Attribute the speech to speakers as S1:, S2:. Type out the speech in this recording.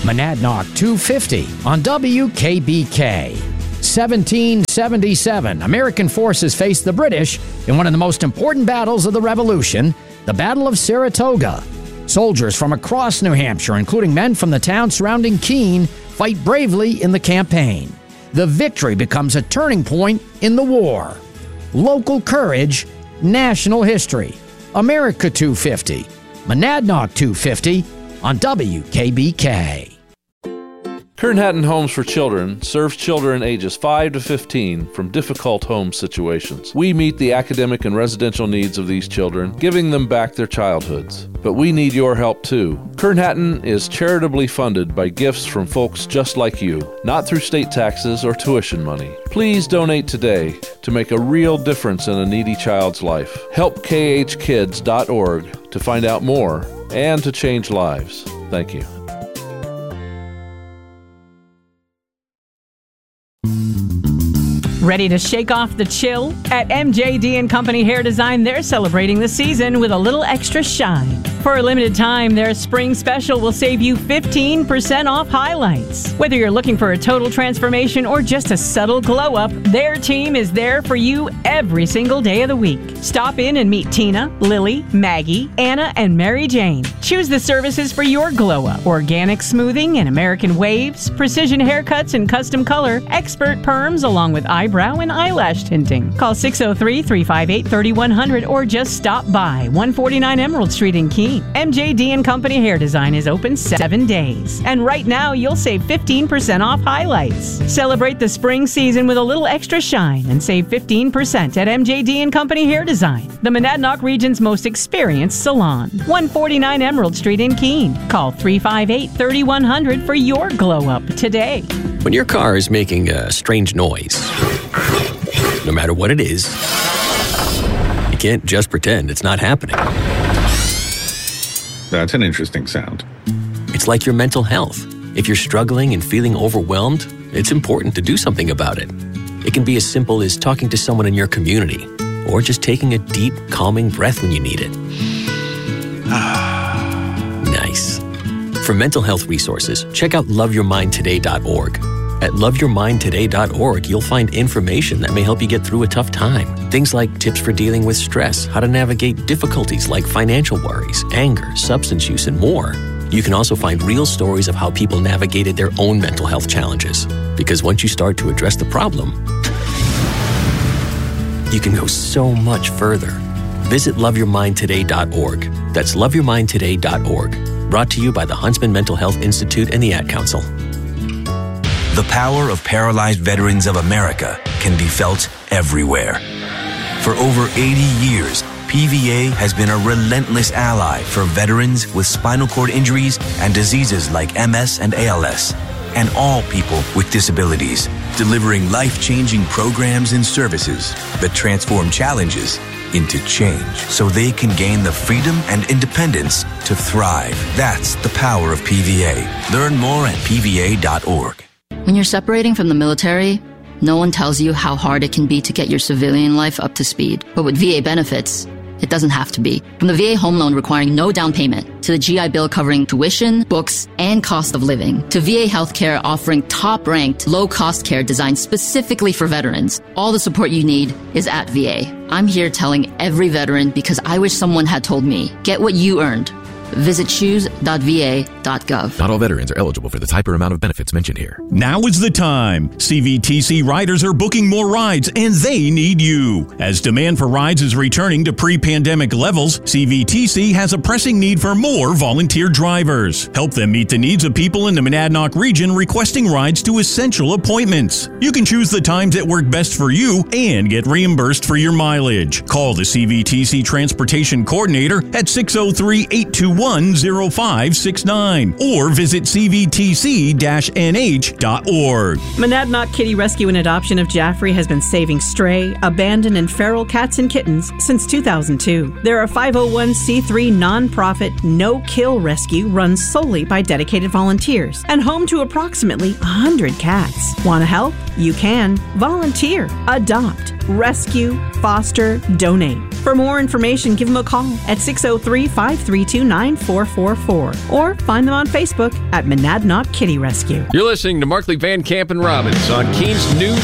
S1: Monadnock 250 on WKBK. 1777, American forces faced the British in one of the most important battles of the Revolution, the Battle of Saratoga. Soldiers from across New Hampshire, including men from the town surrounding Keene, fight bravely in the campaign. The victory becomes a turning point in the war. Local courage, national history. America 250, Monadnock 250 on WKBK.
S2: Kern Hatton Homes for Children serves children ages 5 to 15 from difficult home situations. We meet the academic and residential needs of these children, giving them back their childhoods. But we need your help too. Kern Hatton is charitably funded by gifts from folks just like you, not through state taxes or tuition money. Please donate today to make a real difference in a needy child's life. Help khkids.org to find out more and to change lives. Thank you.
S3: Ready to shake off the chill? At MJD & Company Hair Design, they're celebrating the season with a little extra shine. For a limited time, their spring special will save you 15% off highlights. Whether you're looking for a total transformation or just a subtle glow-up, their team is there for you every single day of the week. Stop in and meet Tina, Lily, Maggie, Anna, and Mary Jane. Choose the services for your glow-up. Organic smoothing and American waves, precision haircuts and custom color, expert perms along with eyebrow and eyelash tinting. Call 603-358-3100 or just stop by 149 Emerald Street in Keene. MJD & Company Hair Design is open 7 days. And right now, you'll save 15% off highlights. Celebrate the spring season with a little extra shine and save 15% at MJD & Company Hair Design, the Monadnock region's most experienced salon. 149 Emerald Street in Keene. Call 358-3100 for your glow-up today.
S4: When your car is making a strange noise, no matter what it is, you can't just pretend it's not happening.
S5: That's an interesting sound.
S4: It's like your mental health. If you're struggling and feeling overwhelmed, it's important to do something about it. It can be as simple as talking to someone in your community, or just taking a deep, calming breath when you need it. Nice. For mental health resources, check out loveyourmindtoday.org. At loveyourmindtoday.org, you'll find information that may help you get through a tough time. Things like tips for dealing with stress, how to navigate difficulties like financial worries, anger, substance use, and more. You can also find real stories of how people navigated their own mental health challenges. Because once you start to address the problem, you can go so much further. Visit loveyourmindtoday.org. That's loveyourmindtoday.org. Brought to you by the Huntsman Mental Health Institute and the Ad Council.
S6: The power of paralyzed veterans of America can be felt everywhere. For over 80 years, PVA has been a relentless ally for veterans with spinal cord injuries and diseases like MS and ALS, and all people with disabilities, delivering life-changing programs and services that transform challenges into change so they can gain the freedom and independence to thrive. That's the power of PVA. Learn more at PVA.org.
S7: When you're separating from the military, no one tells you how hard it can be to get your civilian life up to speed. But with VA benefits, it doesn't have to be. From the VA home loan requiring no down payment, to the GI Bill covering tuition, books, and cost of living, to VA healthcare offering top-ranked, low-cost care designed specifically for veterans, all the support you need is at VA. I'm here telling every veteran because I wish someone had told me, get what you earned. Visit choose.va.gov.
S8: Not all veterans are eligible for the type or amount of benefits mentioned here.
S9: Now is the time. CVTC riders are booking more rides, and they need you. As demand for rides is returning to pre-pandemic levels, CVTC has a pressing need for more volunteer drivers. Help them meet the needs of people in the Monadnock region requesting rides to essential appointments. You can choose the times that work best for you and get reimbursed for your mileage. Call the CVTC Transportation Coordinator at 603-821-0569 or visit cvtc-nh.org.
S3: Monadnock Kitty Rescue and Adoption of Jaffrey has been saving stray, abandoned, and feral cats and kittens since 2002. They're a 501c3 nonprofit no-kill rescue run solely by dedicated volunteers and home to approximately 100 cats. Want to help? You can. Volunteer, adopt, rescue, foster, donate. For more information, give them a call at 603-532-9 9444 or find them on Facebook at Monadnock Kitty Rescue.
S5: You're listening to Markley, Van Camp, and Robbins on Keene's News